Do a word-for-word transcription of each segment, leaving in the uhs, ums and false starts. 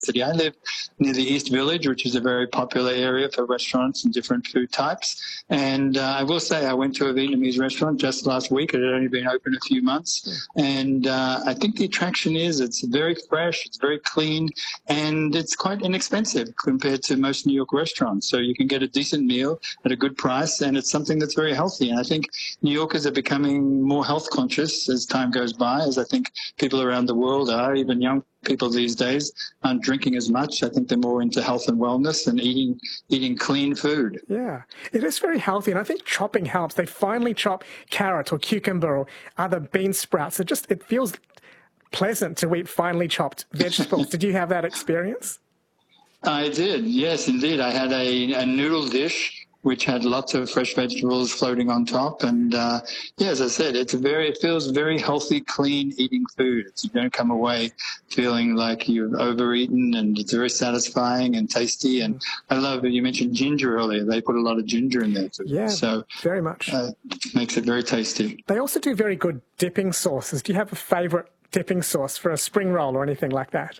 city. I live near the East Village, which is a very popular area for restaurants and different food types. And uh, I will say I went to a Vietnamese restaurant just last week. It had only been open a few months. And uh, I think the attraction is it's very fresh, it's very clean, and it's quite inexpensive compared to most New York restaurants. So you can get a decent meal at a good price, and it's something that's very healthy. And I think New Yorkers are becoming more health conscious as time goes by, as I think people around the world are, even young people these days aren't drinking as much. I think they're more into health and wellness and eating eating clean food. Yeah, it is very healthy, and I think chopping helps. They finely chop carrot or cucumber or other bean sprouts. It just it feels pleasant to eat finely chopped vegetables. Did you have that experience? I did, yes, indeed. I had a, a noodle dish which had lots of fresh vegetables floating on top. And, uh, yeah, as I said, it's a very, it feels very healthy, clean eating food. It's, you don't come away feeling like you've overeaten, and it's very satisfying and tasty. And I love it. You mentioned ginger earlier. They put a lot of ginger in there too. Yeah, so very much. Uh, makes it very tasty. They also do very good dipping sauces. Do you have a favorite dipping sauce for a spring roll or anything like that?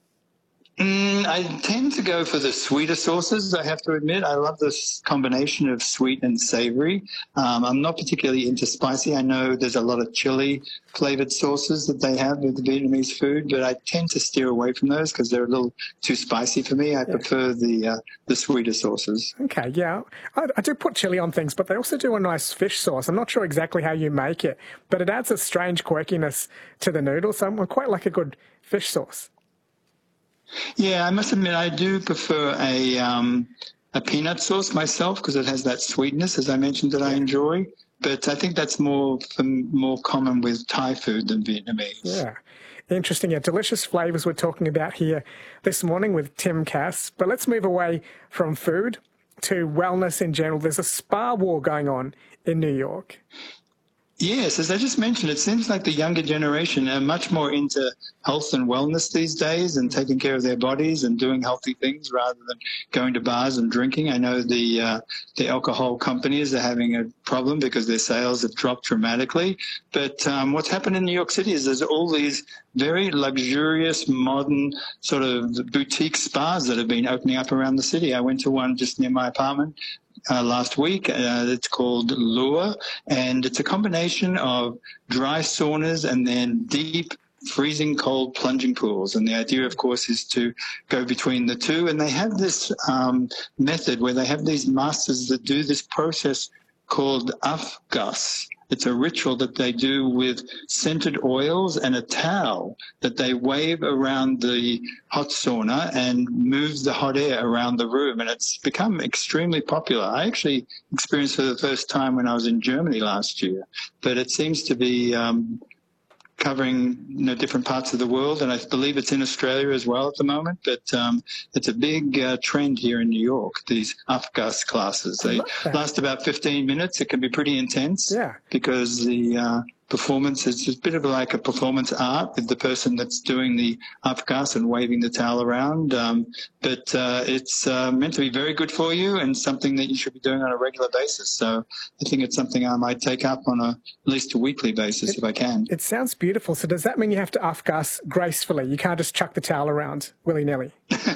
Mm, I tend to go for the sweeter sauces, I have to admit. I love this combination of sweet and savory. Um, I'm not particularly into spicy. I know there's a lot of chili flavored sauces that they have with the Vietnamese food, but I tend to steer away from those because they're a little too spicy for me. I yeah. prefer the uh, the sweeter sauces. Okay, yeah. I, I do put chili on things, but they also do a nice fish sauce. I'm not sure exactly how you make it, but it adds a strange quirkiness to the noodles, so I quite like a good fish sauce. Yeah, I must admit I do prefer a um, a peanut sauce myself because it has that sweetness, as I mentioned, that yeah. I enjoy. But I think that's more more common with Thai food than Vietnamese. Yeah, interesting. Yeah, delicious flavors we're talking about here this morning with Tim Cass. But let's move away from food to wellness in general. There's a spa war going on in New York. Yes, as I just mentioned, it seems like the younger generation are much more into health and wellness these days and taking care of their bodies and doing healthy things rather than going to bars and drinking. I know the uh, the alcohol companies are having a problem because their sales have dropped dramatically. But um, what's happened in New York City is there's all these very luxurious, modern sort of boutique spas that have been opening up around the city. I went to one just near my apartment Uh, last week. Uh, it's called Lure, and it's a combination of dry saunas and then deep freezing cold plunging pools. And the idea, of course, is to go between the two. And they have this um, method where they have these masters that do this process called afgas. It's a ritual that they do with scented oils and a towel that they wave around the hot sauna and move the hot air around the room. And it's become extremely popular. I actually experienced it for the first time when I was in Germany last year. But it seems to be um, covering you know, different parts of the world, and I believe it's in Australia as well at the moment. But um, it's a big uh, trend here in New York, these afgas classes. They last about fifteen minutes. It can be pretty intense yeah. because the uh, performance is just a bit of like a performance art with the person that's doing the afgas and waving the towel around. Um, but uh, it's uh, meant to be very good for you and something that you should be doing on a regular basis. So I think it's something I might take up on a, at least a weekly basis it, if I can. It sounds beautiful. So does that mean you have to afgas gracefully? You can't just chuck the towel around willy-nilly?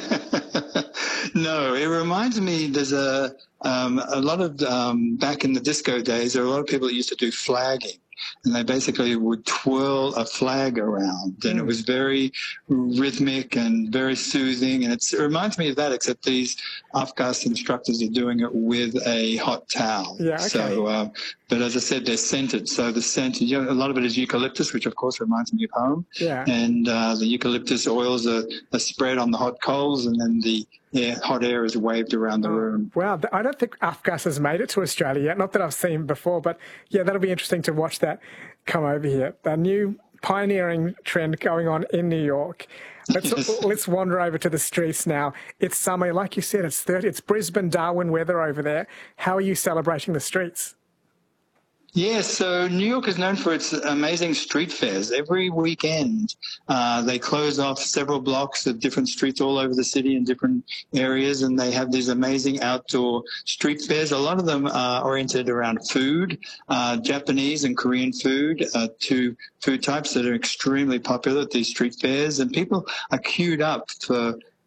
No, it reminds me there's a, um, a lot of, um, back in the disco days, there were a lot of people that used to do flagging. And they basically would twirl a flag around, and mm. it was very rhythmic and very soothing. And it's, it reminds me of that, except these afgas instructors are doing it with a hot towel. Yeah, okay. So, uh, but as I said, they're scented. So the scent, you know, a lot of it is eucalyptus, which of course reminds me of home. Yeah. And uh, the eucalyptus oils are, are spread on the hot coals, and then the yeah, hot air is waved around the room. Wow, I don't think afgas has made it to Australia yet. Not that I've seen before, but yeah, that'll be interesting to watch that come over here. A new pioneering trend going on in New York. Let's yes. let's wander over to the streets now. It's summer, like you said. It's thirty. It's Brisbane, Darwin weather over there. How are you celebrating the streets? Yes, so New York is known for its amazing street fairs. Every weekend, uh, they close off several blocks of different streets all over the city in different areas, and they have these amazing outdoor street fairs. A lot of them are oriented around food, uh, Japanese and Korean food, uh, two food types that are extremely popular at these street fairs, and people are queued up for